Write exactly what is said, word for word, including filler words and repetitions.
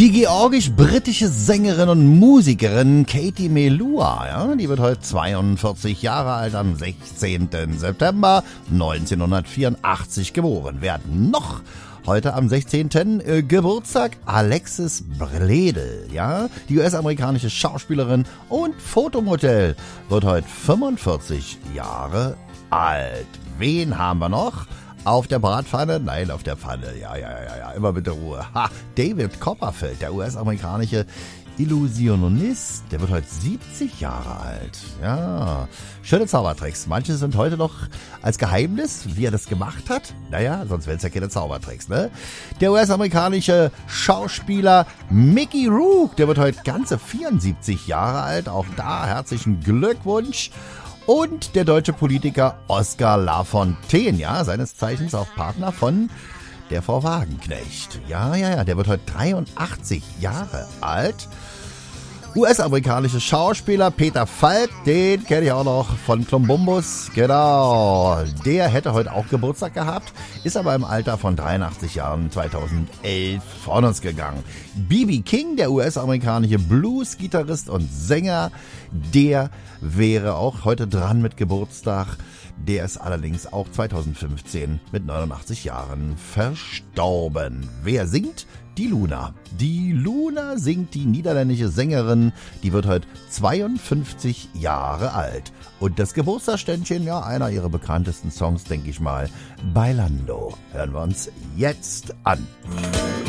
Die georgisch-britische Sängerin und Musikerin Katie Melua, ja, die wird heute zweiundvierzig Jahre alt, am sechzehnten September neunzehnhundertvierundachtzig geboren. Wer hat noch heute am sechzehnten Äh, Geburtstag? Alexis Bledel, ja, die U S-amerikanische Schauspielerin und Fotomodell, wird heute fünfundvierzig Jahre alt. Wen haben wir noch? Auf der Bratpfanne? Nein, auf der Pfanne. Ja, ja, ja, ja, immer bitte Ruhe. Ha, David Copperfield, der U S-amerikanische Illusionist, der wird heute siebzig Jahre alt. Ja, schöne Zaubertricks. Manche sind heute noch als Geheimnis, wie er das gemacht hat. Naja, sonst wären es ja keine Zaubertricks, ne? Der U S-amerikanische Schauspieler Mickey Rourke, der wird heute ganze vierundsiebzig Jahre alt. Auch da herzlichen Glückwunsch. Und der deutsche Politiker Oskar Lafontaine, ja, seines Zeichens auch Partner von der Frau Wagenknecht. Ja, ja, ja, der wird heute dreiundachtzig Jahre alt. U S-amerikanische Schauspieler Peter Falk, den kenne ich auch noch von Klumbumbus, genau. Der hätte heute auch Geburtstag gehabt, ist aber im Alter von dreiundachtzig Jahren zweitausendelf von uns gegangen. B B King, der U S-amerikanische Blues-Gitarrist und Sänger, der wäre auch heute dran mit Geburtstag. Der ist allerdings auch zweitausendfünfzehn mit neunundachtzig Jahren verstorben. Wer singt? Die Luna. Die Luna singt, die niederländische Sängerin. Die wird heute zweiundfünfzig Jahre alt. Und das Geburtstagsständchen, ja, einer ihrer bekanntesten Songs, denke ich mal, Bailando. Hören wir uns jetzt an.